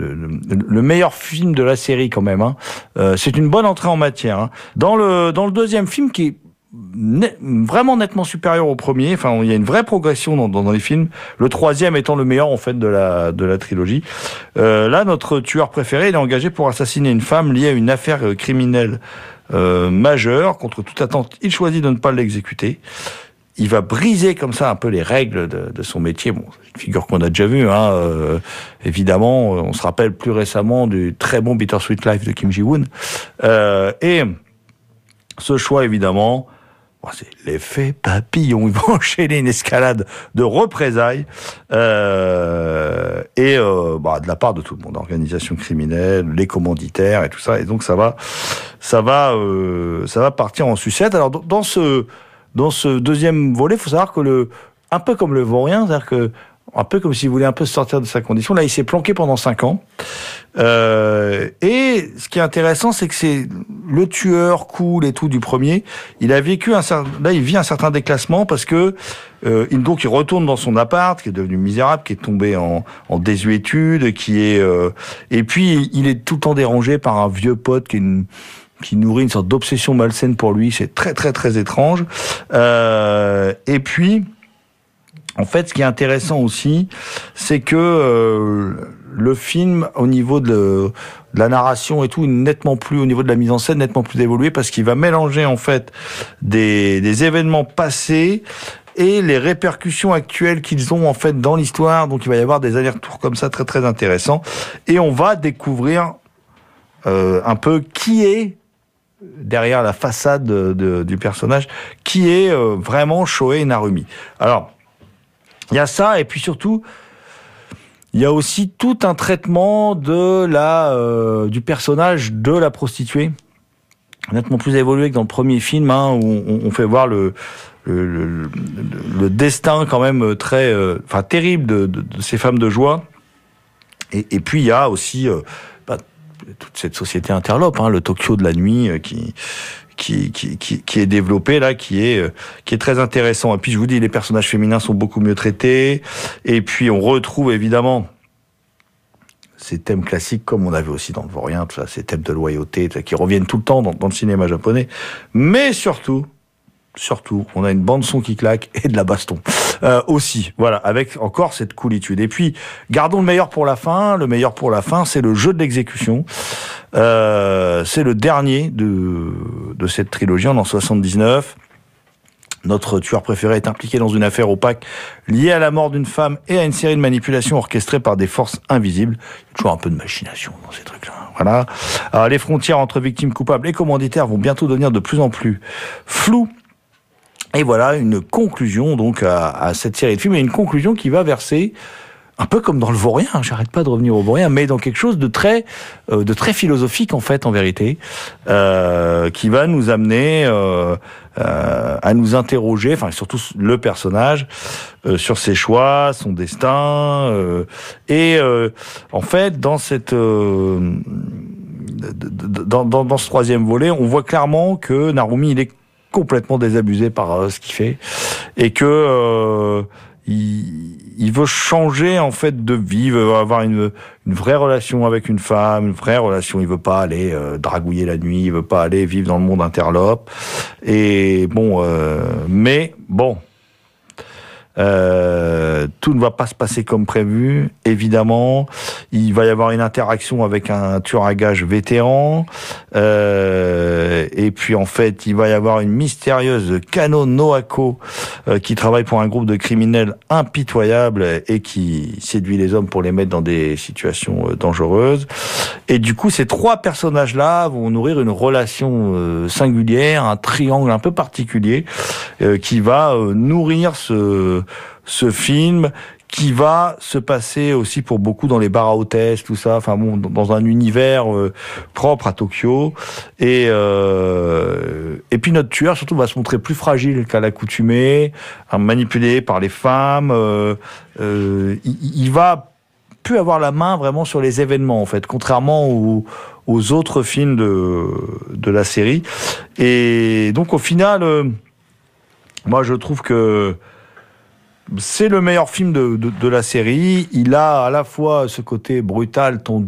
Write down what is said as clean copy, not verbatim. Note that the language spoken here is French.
le meilleur film de la série quand même. Hein. C'est une bonne entrée en matière. Hein. Dans le deuxième film qui est vraiment nettement supérieur au premier. Enfin, il y a une vraie progression dans les films. Le troisième étant le meilleur en fait de la trilogie. Là, notre tueur préféré, il est engagé pour assassiner une femme liée à une affaire criminelle majeure. Contre toute attente, il choisit de ne pas l'exécuter. Il va briser comme ça un peu les règles de son métier. Bon, c'est une figure qu'on a déjà vue. Hein. Évidemment, on se rappelle plus récemment du très bon Bittersweet Life de Kim Ji-woon. Et ce choix, évidemment, c'est l'effet papillon. Ils vont enchaîner une escalade de représailles de la part de tout le monde, organisation criminelle, les commanditaires et tout ça. Et donc ça va partir en sucette. Alors dans ce deuxième volet, il faut savoir que un peu comme le Vaurien, c'est-à-dire que un peu comme s'il voulait un peu sortir de sa condition. Là, il s'est planqué pendant 5 ans. Et ce qui est intéressant, c'est que c'est le tueur cool et tout du premier. Il a vécu il vit un certain déclassement parce que donc il retourne dans son appart, qui est devenu misérable, qui est tombé en désuétude, et puis il est tout le temps dérangé par un vieux pote qui nourrit une sorte d'obsession malsaine pour lui. C'est très très très étrange. Et puis en fait, ce qui est intéressant aussi, c'est que le film, au niveau de la narration et tout, nettement plus, au niveau de la mise en scène, nettement plus évolué, parce qu'il va mélanger en fait des événements passés et les répercussions actuelles qu'ils ont en fait dans l'histoire. Donc il va y avoir des allers-retours comme ça très très intéressants, et on va découvrir un peu qui est derrière la façade du personnage, qui est vraiment Shohei Narumi. Alors, il y a ça, et puis surtout, il y a aussi tout un traitement du personnage de la prostituée, nettement plus évolué que dans le premier film, hein, où on fait voir le destin quand même très, terrible de ces femmes de joie. Et puis il y a aussi toute cette société interlope, hein, le Tokyo de la nuit, qui est développé là, qui est très intéressant. Et puis je vous dis, les personnages féminins sont beaucoup mieux traités. Et puis on retrouve évidemment ces thèmes classiques comme on avait aussi dans le Vaurien, tout ça, ces thèmes de loyauté qui reviennent tout le temps dans le cinéma japonais. Mais surtout, on a une bande son qui claque et de la baston aussi. Voilà, avec encore cette coolitude. Et puis, gardons le meilleur pour la fin. Le meilleur pour la fin, c'est le jeu de l'exécution. C'est le dernier de cette trilogie, en 79. Notre tueur préféré est impliqué dans une affaire opaque liée à la mort d'une femme et à une série de manipulations orchestrées par des forces invisibles. Il y a toujours un peu de machination dans ces trucs-là. Voilà. Alors, les frontières entre victimes coupables et commanditaires vont bientôt devenir de plus en plus floues. Et voilà une conclusion donc à cette série de films, et une conclusion qui va verser un peu comme dans le Vaurien, hein, j'arrête pas de revenir au Vaurien, mais dans quelque chose de très philosophique en fait, en vérité, qui va nous amener à nous interroger, enfin surtout le personnage, sur ses choix, son destin, et en fait dans cette dans ce troisième volet, on voit clairement que Narumi il est complètement désabusé par ce qu'il fait, et que il veut changer en fait de vie, il veut avoir une vraie relation avec une femme, une vraie relation. Il veut pas aller dragouiller la nuit, il veut pas aller vivre dans le monde interlope. Et bon, mais bon. Tout ne va pas se passer comme prévu, évidemment. Il va y avoir une interaction avec un tueur à gages vétéran, et puis en fait il va y avoir une mystérieuse Kano Noako qui travaille pour un groupe de criminels impitoyables et qui séduit les hommes pour les mettre dans des situations dangereuses. Et du coup, ces trois personnages-là vont nourrir une relation singulière, un triangle un peu particulier, qui va nourrir ce film, qui va se passer aussi pour beaucoup dans les bars à hôtesses, tout ça, enfin bon, dans un univers propre à Tokyo. Et puis notre tueur surtout va se montrer plus fragile qu'à l'accoutumée, manipulé par les femmes. Il va plus avoir la main vraiment sur les événements en fait, contrairement aux autres films de la série. Et donc au final, moi je trouve que c'est le meilleur film de la série. Il a à la fois ce côté brutal, ton